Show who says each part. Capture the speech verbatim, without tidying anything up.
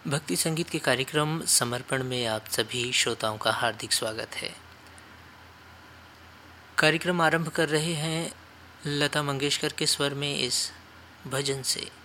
Speaker 1: भक्ति संगीत के कार्यक्रम समर्पण में आप सभी श्रोताओं का हार्दिक स्वागत है। कार्यक्रम आरंभ कर रहे हैं लता मंगेशकर के स्वर में इस भजन से।